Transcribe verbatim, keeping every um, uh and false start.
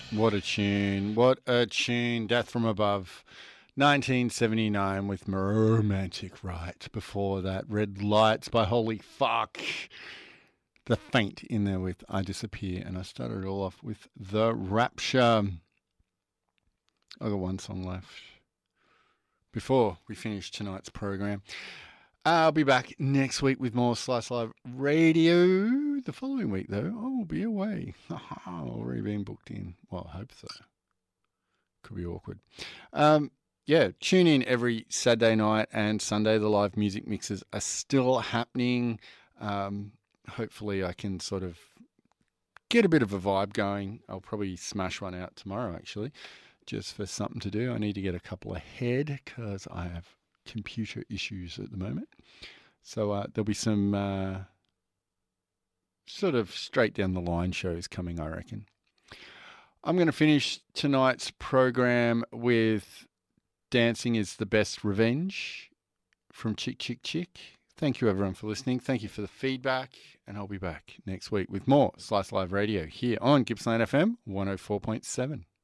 What a tune. What a tune. Death from Above. nineteen seventy-nine with Romantic Right. Before that, Red Lights by Holy Fuck. The Faint in there with I Disappear. And I started it all off with The Rapture. I got one song left before we finish tonight's program. I'll be back next week with more Slice Live Radio. The following week, though, I will be away. Already been booked in. Well, I hope so. Could be awkward. Um, yeah, tune in every Saturday night and Sunday. The live music mixes are still happening. Um, hopefully I can sort of get a bit of a vibe going. I'll probably smash one out tomorrow, actually, just for something to do. I need to get a couple ahead because I have computer issues at the moment. So uh, there'll be some uh, sort of straight down the line shows coming, I reckon. I'm going to finish tonight's program with Dancing is the Best Revenge from Chick Chick Chick. Thank you everyone for listening. Thank you for the feedback, and I'll be back next week with more Slice Live Radio here on Gippsland F M one oh four point seven.